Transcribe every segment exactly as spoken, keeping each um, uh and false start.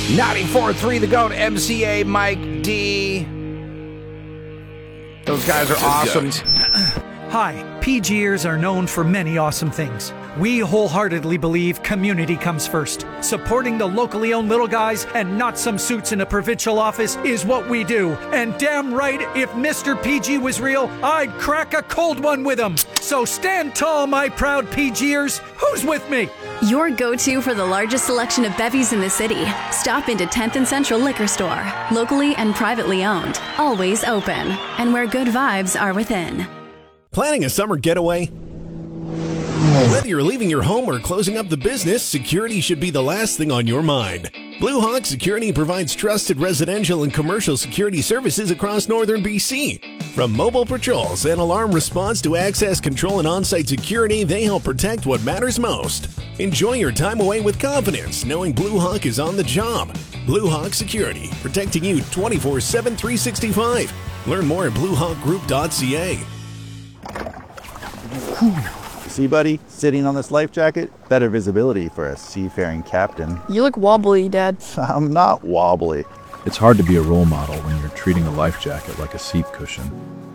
ninety-four point three The Goat, M C A, Mike D. Those guys are awesome. Hi, P G ears are known for many awesome things. We wholeheartedly believe community comes first. Supporting the locally owned little guys and not some suits in a provincial office is what we do. And damn right, if Mister P G was real, I'd crack a cold one with him. So stand tall, my proud P G ears. Who's with me? Your go-to for the largest selection of bevies in the city. Stop into tenth and Central Liquor Store. Locally and privately owned. Always open. And where good vibes are within. Planning a summer getaway? Whether you're leaving your home or closing up the business, security should be the last thing on your mind. Blue Hawk Security provides trusted residential and commercial security services across northern B C. From mobile patrols and alarm response to access control and on-site security, they help protect what matters most. Enjoy your time away with confidence, knowing Blue Hawk is on the job. Blue Hawk Security, protecting you twenty-four seven, three sixty-five. Learn more at blue hawk group dot c a. See, buddy, sitting on this life jacket, better visibility for a seafaring captain. You look wobbly, Dad. I'm not wobbly. It's hard to be a role model when you're treating a life jacket like a seat cushion.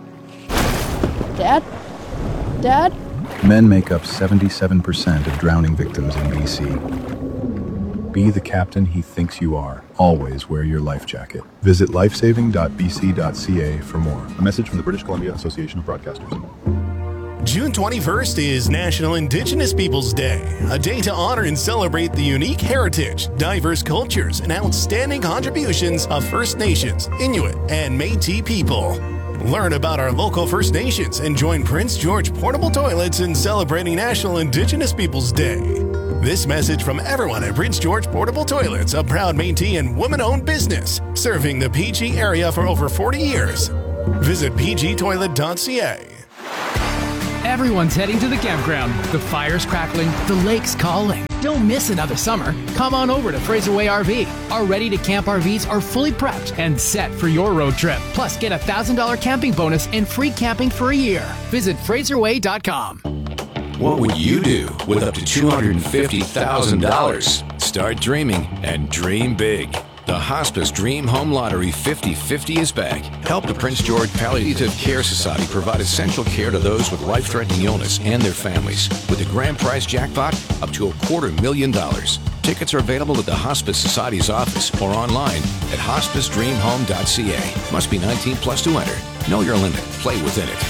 Dad? Dad? Men make up seventy-seven percent of drowning victims in B C. Be the captain he thinks you are. Always wear your life jacket. Visit lifesaving dot b c dot c a for more. A message from the British Columbia Association of Broadcasters. June twenty-first is National Indigenous Peoples Day, a day to honor and celebrate the unique heritage, diverse cultures, and outstanding contributions of First Nations, Inuit, and Métis people. Learn about our local First Nations and join Prince George Portable Toilets in celebrating National Indigenous Peoples Day. This message from everyone at Prince George Portable Toilets, a proud Métis and woman-owned business, serving the P G area for over forty years. Visit p g toilet dot c a. Everyone's heading to the campground. The fire's crackling, the lake's calling. Don't miss another summer. Come on over to Fraser Way R V. Our ready-to-camp R Vs are fully prepped and set for your road trip. Plus, get a one thousand dollars camping bonus and free camping for a year. Visit fraser way dot com. What would you do with up to two hundred fifty thousand dollars? Start dreaming and dream big. The Hospice Dream Home Lottery fifty fifty is back. Help the Prince George Palliative Care Society provide essential care to those with life-threatening illness and their families. With the grand prize jackpot up to a quarter million dollars. Tickets are available at the Hospice Society's office or online at hospice dream home dot c a. Must be nineteen plus to enter. Know your limit. Play within it.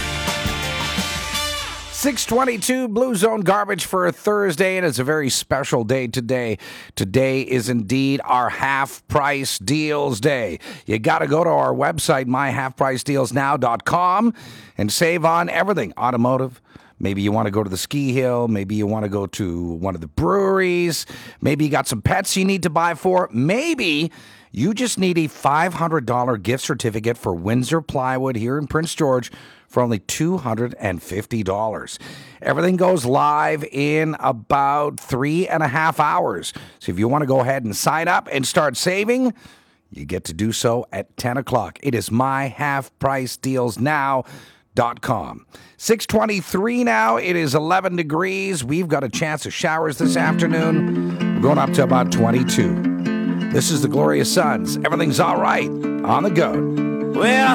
six twenty-two Blue Zone Garbage for a Thursday, and it's a very special day today. Today is indeed our half-price deals day. You got to go to our website, my half price deals now dot com, and save on everything. Automotive. Maybe you want to go to the ski hill. Maybe you want to go to one of the breweries. Maybe you got some pets you need to buy for. Maybe you just need a five hundred dollars gift certificate for Windsor Plywood here in Prince George for only two hundred fifty dollars. Everything goes live in about three and a half hours. So if you want to go ahead and sign up and start saving, you get to do so at ten o'clock. It is my half price deals now dot com. six twenty-three now. It is eleven degrees. We've got a chance of showers this afternoon. We're going up to about twenty-two. This is the Glorious Sons. Everything's all right on the go. Well,